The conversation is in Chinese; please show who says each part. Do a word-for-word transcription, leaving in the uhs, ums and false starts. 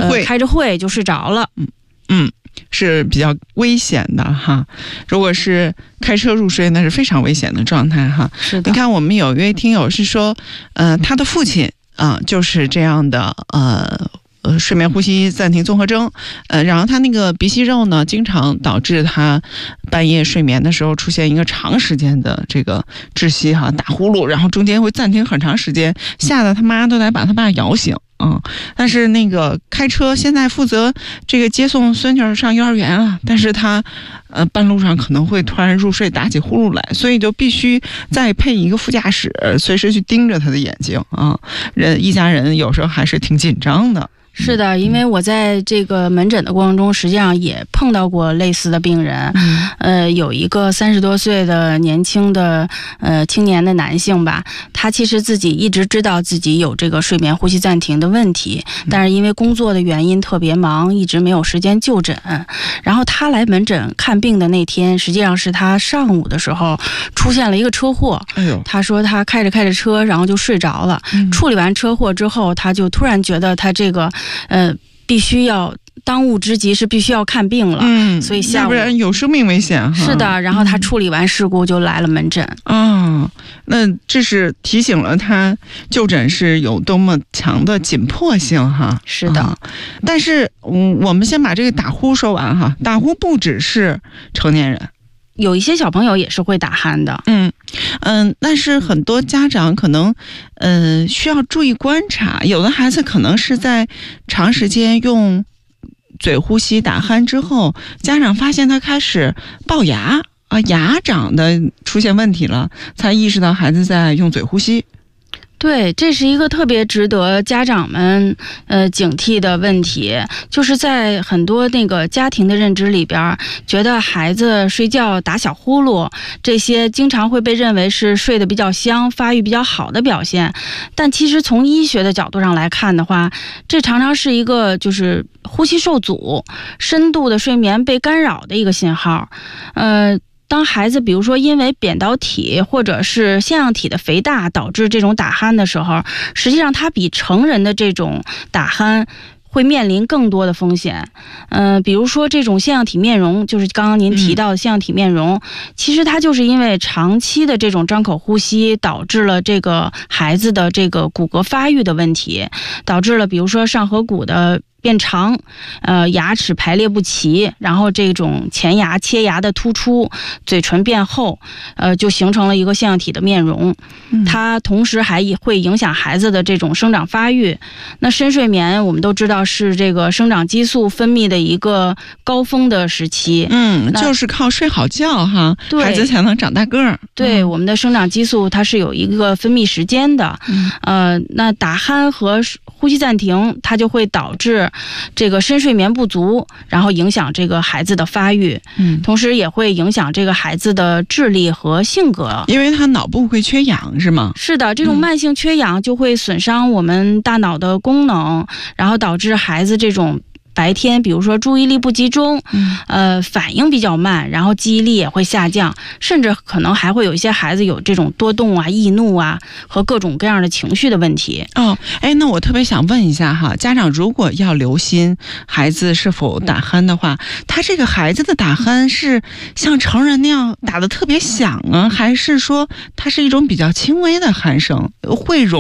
Speaker 1: 呃，开着会就睡着了。
Speaker 2: 嗯嗯，是比较危险的哈。如果是开车入睡，那是非常危险的状态哈。
Speaker 1: 是的。
Speaker 2: 你看，我们有一位听友是说，呃，他的父亲啊、呃、就是这样的，呃。呃，睡眠呼吸暂停综合征，呃，然后他那个鼻息肉呢，经常导致他半夜睡眠的时候出现一个长时间的这个窒息哈，打呼噜，然后中间会暂停很长时间，吓得他妈都得把他爸摇醒啊、嗯。但是那个开车现在负责这个接送孙女上幼儿园了，但是他呃半路上可能会突然入睡打起呼噜来，所以就必须再配一个副驾驶，随时去盯着他的眼睛啊。人一家人有时候还是挺紧张的。
Speaker 1: 是的，因为我在这个门诊的过程中，实际上也碰到过类似的病人。嗯、呃，有一个三十多岁的年轻的呃青年的男性吧，他其实自己一直知道自己有这个睡眠呼吸暂停的问题，但是因为工作的原因特别忙，一直没有时间就诊。然后他来门诊看病的那天，实际上是他上午的时候出现了一个车祸。哎呦，他说他开着开着车，然后就睡着了。嗯、处理完车祸之后，他就突然觉得他这个。呃，必须要当务之急是必须要看病了，嗯，所以下午要
Speaker 2: 不然有生命危险。
Speaker 1: 是的，然后他处理完事故就来了门诊。
Speaker 2: 啊、哦，那这是提醒了他就诊是有多么强的紧迫性哈。
Speaker 1: 是的，啊、
Speaker 2: 但是嗯，我们先把这个打呼说完哈。打呼不只是成年人。
Speaker 1: 有一些小朋友也是会打鼾的，
Speaker 2: 嗯嗯，但是很多家长可能，呃，需要注意观察。有的孩子可能是在长时间用嘴呼吸打鼾之后，家长发现他开始龅牙啊，牙长得出现问题了，才意识到孩子在用嘴呼吸。
Speaker 1: 对，这是一个特别值得家长们呃警惕的问题，就是在很多那个家庭的认知里边，觉得孩子睡觉打小呼噜，这些经常会被认为是睡得比较香、发育比较好的表现。但其实从医学的角度上来看的话，这常常是一个就是呼吸受阻、深度的睡眠被干扰的一个信号。呃。当孩子比如说因为扁桃体或者是腺样体的肥大导致这种打鼾的时候，实际上它比成人的这种打鼾会面临更多的风险。呃，比如说这种腺样体面容，就是刚刚您提到的腺样体面容，嗯、其实它就是因为长期的这种张口呼吸导致了这个孩子的这个骨骼发育的问题，导致了比如说上颌骨的变长，呃，牙齿排列不齐，然后这种前牙切牙的突出，嘴唇变厚，呃，就形成了一个腺样体的面容。嗯、它同时还会影响孩子的这种生长发育。那深睡眠我们都知道是这个生长激素分泌的一个高峰的时期。
Speaker 2: 嗯，就是靠睡好觉哈，孩子才能长大个儿。
Speaker 1: 对，嗯、我们的生长激素它是有一个分泌时间的。嗯、呃，那打鼾和呼吸暂停，它就会导致这个深睡眠不足，然后影响这个孩子的发育，嗯，同时也会影响这个孩子的智力和性格，
Speaker 2: 因为他脑部会缺氧，是吗？
Speaker 1: 是的，这种慢性缺氧就会损伤我们大脑的功能，然后导致孩子这种白天比如说注意力不集中，嗯、呃，反应比较慢，然后记忆力也会下降，甚至可能还会有一些孩子有这种多动啊、易怒啊和各种各样的情绪的问题。
Speaker 2: 哦，哎，那我特别想问一下哈，家长如果要留心孩子是否打鼾的话，他这个孩子的打鼾是像成人那样打得特别响啊，还是说它是一种比较轻微的鼾声，会容